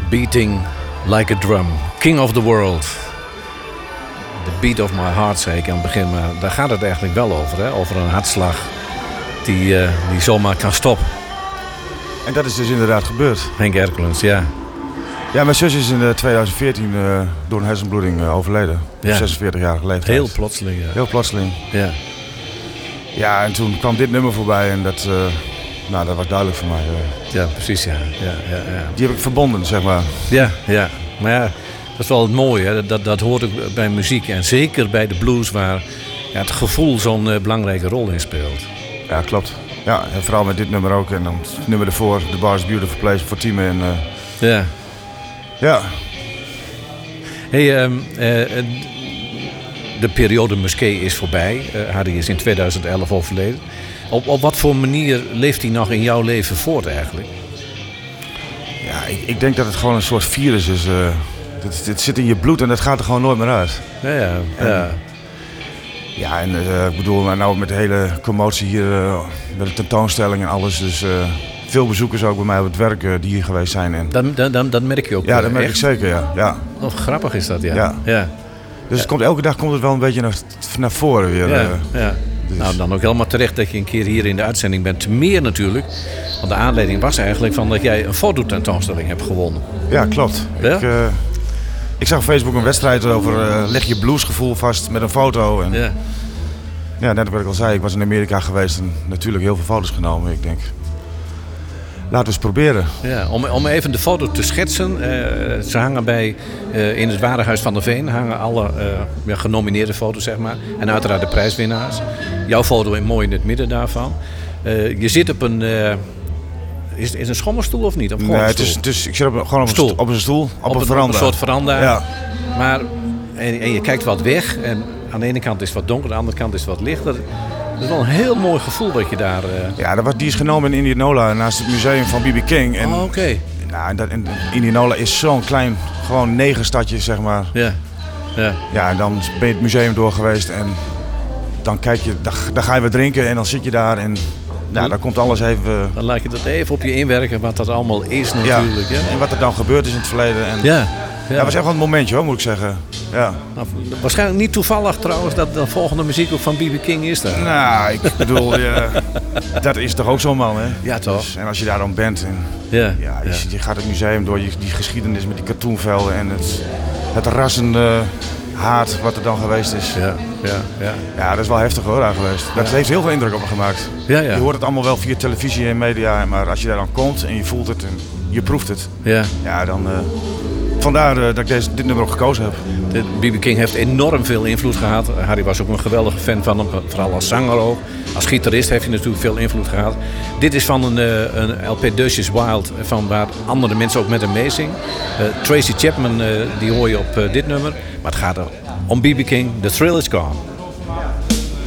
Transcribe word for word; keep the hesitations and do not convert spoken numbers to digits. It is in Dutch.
Beating like a drum. King of the world. The beat of my heart, zei ik aan het begin. Maar daar gaat het eigenlijk wel over. Hè? Over een hartslag die, uh, die zomaar kan stoppen. En dat is dus inderdaad gebeurd. Henk Erkelens, ja. Ja, mijn zus is in uh, tweeduizend veertien uh, door een hersenbloeding uh, overleden. Ja. zesenveertigjarige leeftijd. Heel plotseling, ja. Heel plotseling. Ja. Ja, en toen kwam dit nummer voorbij en dat, uh, nou, dat was duidelijk voor mij. Uh. Ja, precies, ja. Ja, ja, ja. Die heb ik verbonden, zeg maar. Ja, ja. Maar ja, dat is wel het mooie. Hè? Dat, dat hoort ook bij muziek. En zeker bij de blues waar ja, het gevoel zo'n uh, belangrijke rol in speelt. Ja, klopt. Ja, en vooral met dit nummer ook. En dan het nummer ervoor, The Bar's Beautiful Place voor Tieme. En, uh, ja. Ja. Hey, um, uh, de periode Musquet is voorbij. Uh, Harry is in tweeduizend elf overleden. Op, op wat voor manier leeft hij nog in jouw leven voort eigenlijk? Ja, ik, ik denk dat het gewoon een soort virus is. Uh, het, het zit in je bloed en dat gaat er gewoon nooit meer uit. Ja, ja. En, ja. Ja, en uh, ik bedoel, nou met de hele commotie hier, uh, met de tentoonstelling en alles. Dus uh, veel bezoekers ook bij mij op het werk uh, die hier geweest zijn. En dat, dat, dat, dat merk je ook. Ja, dat merk echt? ik zeker, ja. ja. Oh, grappig is dat, ja. ja. ja. Dus het komt, elke dag komt het wel een beetje naar, naar voren weer. Ja, uh, ja. Dus. Nou, dan ook helemaal terecht dat je een keer hier in de uitzending bent. Te meer natuurlijk. Want de aanleiding was eigenlijk van dat jij een fototentoonstelling hebt gewonnen. Ja, klopt. Ja? Ik, uh, ik zag op Facebook een wedstrijd over uh, leg je bluesgevoel vast met een foto. En, ja. ja, net wat ik al zei, ik was in Amerika geweest en natuurlijk heel veel foto's genomen. Ik denk, laten we eens proberen. Ja, om, om even de foto te schetsen. Uh, ze hangen bij, uh, in het Warenhuis van der Veen hangen alle uh, ja, genomineerde foto's, zeg maar. En uiteraard de prijswinnaars. Jouw foto is mooi in het midden daarvan. Uh, je zit op een... Uh, is, is het een schommelstoel of niet? Of nee, het is, het is, ik zit op, gewoon op, stoel. Een, op een stoel, op, op een een veranda. Een soort veranda. Ja. Maar, en, en je kijkt wat weg. En aan de ene kant is het wat donker, aan de andere kant is het wat licht. Dat, dat is wel een heel mooi gevoel dat je daar... Uh... Ja, dat was, die is genomen in Indianola naast het museum van B B King. En, oh, oké. Okay. Nou, en dat, en Indianola is zo'n klein, gewoon negerstadje, zeg maar. Ja. Ja. Ja, en dan ben je het museum door geweest en dan kijk je, dan, dan ga je wat drinken en dan zit je daar en ja, dan komt alles even... Dan laat je dat even op je inwerken, wat dat allemaal is natuurlijk. Ja, ja. en wat er dan gebeurd is in het verleden. En, ja. Ja, dat was echt wel een momentje hoor, moet ik zeggen. Ja. Nou, waarschijnlijk niet toevallig trouwens dat de volgende muziek ook van B B King is daar. Nou, ik bedoel, ja, dat is toch ook zo'n man, hè? Ja, toch? Dus, en als je daar dan bent en ja, ja, je, ja. je gaat het museum door, je, die geschiedenis met die katoenvelden en het, het rassende haat wat er dan geweest is. Ja, ja, ja. Ja, dat is wel heftig hoor, daar geweest. Dat ja. heeft heel veel indruk op me gemaakt. Ja, ja. Je hoort het allemaal wel via televisie en media, maar als je daar dan komt en je voelt het en je proeft het, ja, ja dan... Uh, Vandaar uh, dat ik deze, dit nummer ook gekozen heb. B B King heeft enorm veel invloed gehad. Harry was ook een geweldige fan van hem, vooral als zanger ook. Als gitarist heeft hij natuurlijk veel invloed gehad. Dit is van een, uh, een L P Deuces Wild, van waar andere mensen ook met hem meezingen. Uh, Tracy Chapman, uh, die hoor je op uh, dit nummer. Maar het gaat er om B B King, The Thrill Is Gone.